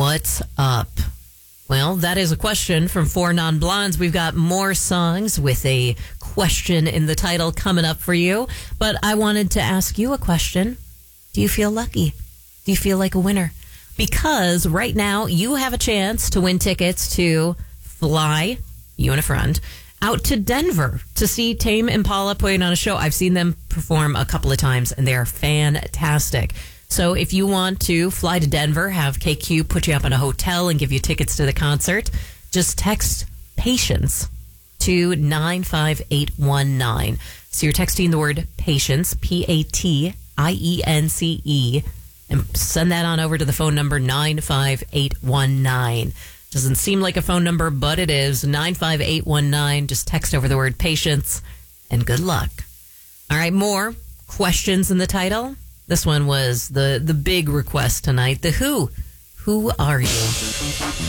What's up? Well, that is a question from Four Non-Blondes. We've got more songs with a question in the title coming up for you. But I wanted to ask you a question. Do you feel lucky? Do you feel like a winner? Because right now you have a chance to win tickets to fly, you and a friend, out to Denver to see Tame Impala putting on a show. I've seen them perform a couple of times, and they're fantastic. So if you want to fly to Denver, have KQ put you up in a hotel and give you tickets to the concert, just text PATIENCE to 95819. So you're texting the word PATIENCE, PATIENCE, and send that on over to the phone number 95819. Doesn't seem like a phone number, but it is 95819. Just text over the word PATIENCE, and good luck. All right, more questions in the title. This one was the big request tonight. The Who. Who are you?